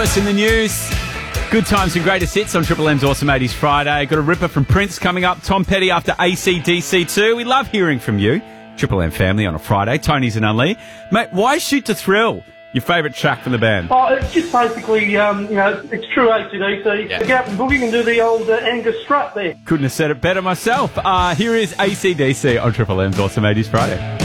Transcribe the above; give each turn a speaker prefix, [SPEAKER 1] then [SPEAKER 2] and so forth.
[SPEAKER 1] Lewis in the news. Good times and greatest hits on Triple M's Awesome 80s Friday. Got a ripper from Prince coming up. Tom Petty after AC/DC 2. We love hearing from you. Triple M family on a Friday. Tony's and Unlee. Mate, why Shoot to Thrill? Your favourite track from the band?
[SPEAKER 2] Oh, it's just basically, it's true AC/DC.
[SPEAKER 1] Yeah.
[SPEAKER 2] Get out and boogie and do the old Angus strut there.
[SPEAKER 1] Couldn't have said it better myself. Here is AC/DC on Triple M's Awesome 80s Friday.